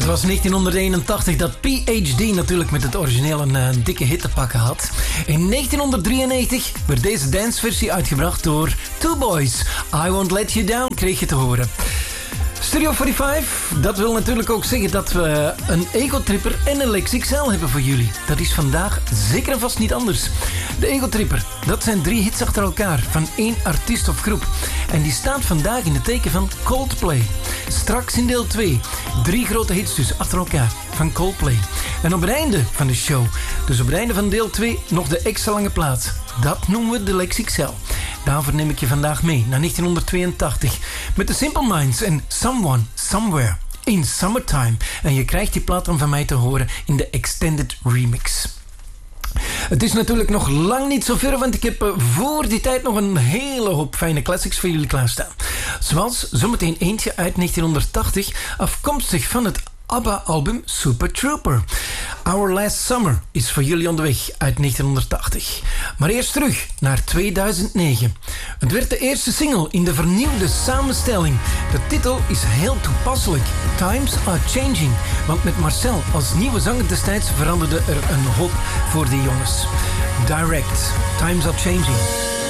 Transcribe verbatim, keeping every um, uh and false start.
Het was negentien eenentachtig dat P H D natuurlijk met het origineel een, een dikke hit te pakken had. In negentien drieënnegentig werd deze danceversie uitgebracht door Two Boys. I Won't Let You Down kreeg je te horen. Studio vijfenveertig, dat wil natuurlijk ook zeggen dat we een Ego-tripper en een Lex X L hebben voor jullie. Dat is vandaag zeker en vast niet anders. De Ego-tripper, dat zijn drie hits achter elkaar van één artiest of groep. En die staat vandaag in het teken van Coldplay. Straks in deel twee, drie grote hits dus achter elkaar van Coldplay. En op het einde van de show, dus op het einde van deel twee, nog de extra lange plaat. Dat noemen we de Lex X L. Daarvoor neem ik je vandaag mee naar negentien tweeëntachtig met de Simple Minds en Someone, Somewhere in Summertime. En je krijgt die plaat dan van mij te horen in de Extended Remix. Het is natuurlijk nog lang niet zo ver, want ik heb voor die tijd nog een hele hoop fijne classics voor jullie klaarstaan. Zoals zometeen eentje uit negentien tachtig, afkomstig van het ABBA-album Super Trooper. Our Last Summer is voor jullie onderweg uit negentien tachtig. Maar eerst terug naar tweeduizend negen. Het werd de eerste single in de vernieuwde samenstelling. De titel is heel toepasselijk. Times are changing. Want met Marcel als nieuwe zanger destijds veranderde er een hoop voor de jongens. Direct. Times are changing.